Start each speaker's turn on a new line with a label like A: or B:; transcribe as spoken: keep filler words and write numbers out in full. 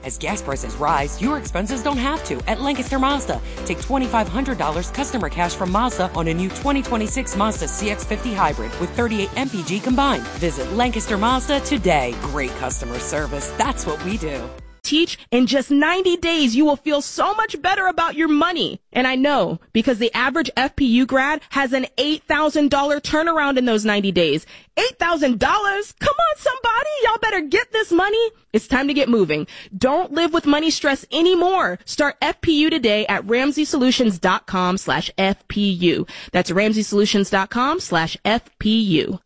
A: As gas prices rise, your expenses don't have to at Lancaster Mazda. Take two thousand five hundred dollars customer cash from Mazda on a new twenty twenty-six Mazda C X fifty Hybrid with thirty-eight M P G combined. Visit Lancaster Mazda today. Great customer service. That's what we do.
B: Teach, in just ninety days, you will feel so much better about your money. And I know, because the average F P U grad has an eight thousand dollars turnaround in those ninety days. eight thousand dollars? Come on, somebody. Y'all better get this money. It's time to get moving. Don't live with money stress anymore. Start F P U today at ramsey solutions dot com slash F P U. That's ramsey solutions dot com slash F P U.